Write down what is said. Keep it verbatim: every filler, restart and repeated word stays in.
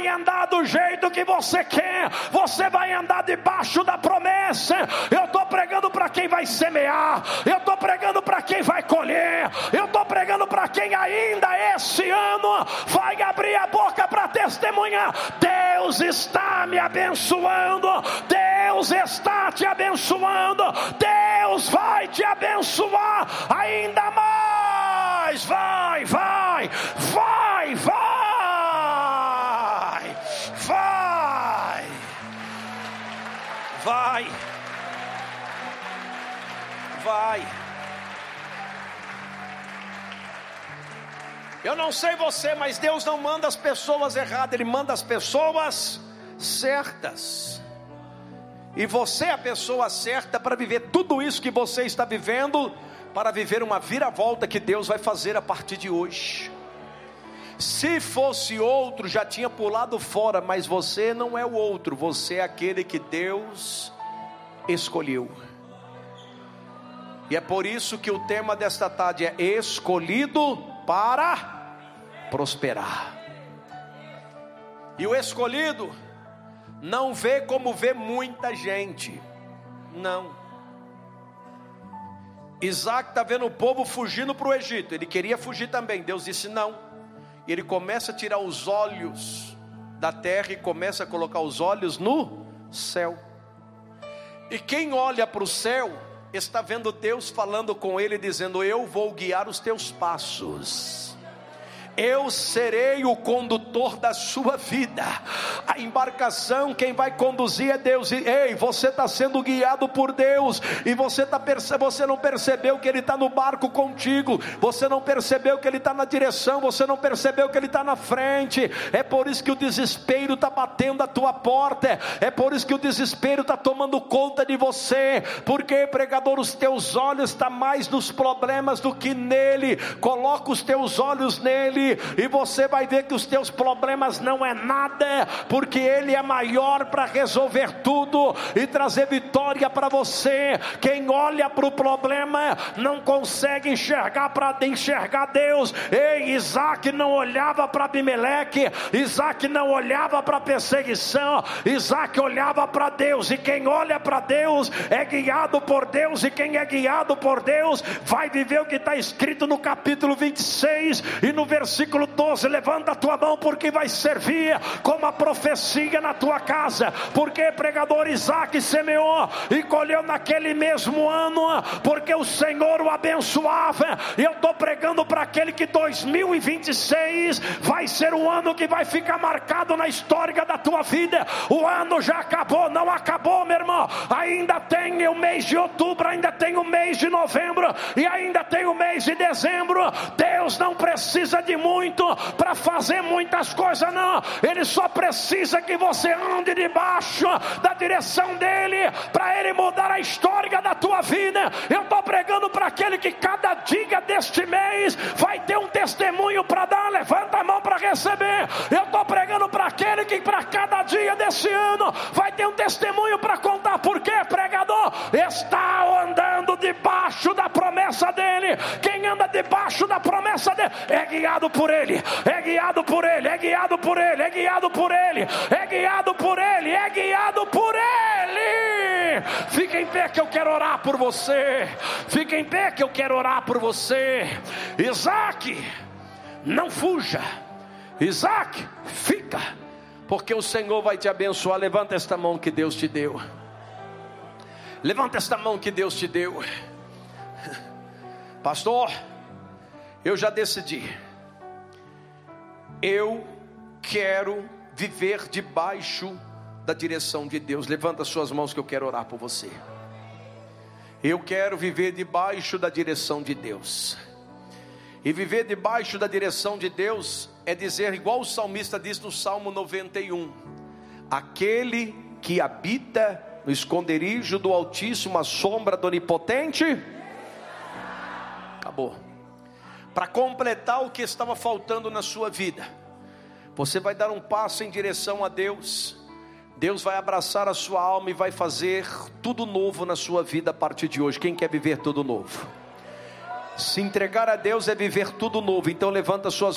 vai andar do jeito que você quer, você vai andar debaixo da promessa. Eu estou pregando para quem vai semear, eu estou pregando para quem vai colher, eu estou pregando para quem ainda esse ano vai abrir a boca para testemunhar: Deus está me abençoando, Deus está te abençoando, Deus vai te abençoar ainda mais. Vai, vai, vai, vai, vai, vai, vai. Eu não sei você, mas Deus não manda as pessoas erradas, Ele manda as pessoas certas. E você é a pessoa certa para viver tudo isso que você está vivendo, para viver uma viravolta que Deus vai fazer a partir de hoje. Se fosse outro, já tinha pulado fora, mas você não é o outro, você é aquele que Deus escolheu. E é por isso que o tema desta tarde é escolhido para prosperar. E o escolhido não vê como vê muita gente. Não. Isaac está vendo o povo fugindo para o Egito. Ele queria fugir também. Deus disse não. E ele começa a tirar os olhos da terra e começa a colocar os olhos no céu. E quem olha para o céu está vendo Deus falando com ele, dizendo: eu vou guiar os teus passos. Eu serei o condutor da sua vida. A embarcação, quem vai conduzir é Deus. E, ei, você está sendo guiado por Deus. E você, tá perce... você não percebeu que Ele está no barco contigo. Você não percebeu que Ele está na direção. Você não percebeu que Ele está na frente. É por isso que o desespero está batendo a tua porta. É por isso que o desespero está tomando conta de você. Porque, pregador, os teus olhos estão mais nos problemas do que nele. Coloca os teus olhos nele, e você vai ver que os teus problemas não é nada, porque Ele é maior para resolver tudo e trazer vitória para você. Quem olha para o problema não consegue enxergar para enxergar Deus. Ei, Isaac não olhava para Abimeleque, Isaac não olhava para perseguição, Isaac olhava para Deus. E quem olha para Deus é guiado por Deus, e quem é guiado por Deus vai viver o que está escrito no capítulo vinte e seis e no versículo Versículo doze, levanta a tua mão, porque vai servir como a profecia na tua casa. Porque, pregador, Isaac semeou e colheu naquele mesmo ano, porque o Senhor o abençoava. E eu estou pregando para aquele que dois mil e vinte e seis vai ser um ano que vai ficar marcado na história da tua vida. O ano já acabou, não acabou, meu irmão. Ainda tem o mês de outubro, ainda tem o mês de novembro, e ainda tem o mês de dezembro. Deus não precisa de muito para fazer muitas coisas, não. Ele só precisa que você ande debaixo da direção dele, para ele mudar a história da tua vida. Eu estou pregando para aquele que cada dia deste mês vai ter um testemunho para dar. Levanta a mão para receber. Eu estou pregando para aquele que para cada dia desse ano vai ter um testemunho para contar. Por quê, pregador? Está andando debaixo da promessa dele. Quem anda debaixo da promessa dele é guiado por ele, é guiado por ele, é guiado por ele, é guiado por ele, é guiado por ele, é guiado por ele. Fica em pé que eu quero orar por você. Fica em pé que eu quero orar por você. Isaac, não fuja. Isaac, fica, porque o Senhor vai te abençoar. Levanta esta mão que Deus te deu. Levanta esta mão que Deus te deu. Pastor, eu já decidi. Eu quero viver debaixo da direção de Deus. Levanta suas mãos que eu quero orar por você. Eu quero viver debaixo da direção de Deus. E viver debaixo da direção de Deus é dizer, igual o salmista diz no Salmo noventa e um: aquele que habita no esconderijo do Altíssimo, a sombra do Onipotente. Acabou. Para completar o que estava faltando na sua vida, você vai dar um passo em direção a Deus. Deus vai abraçar a sua alma e vai fazer tudo novo na sua vida a partir de hoje. Quem quer viver tudo novo? Se entregar a Deus é viver tudo novo. Então levanta suas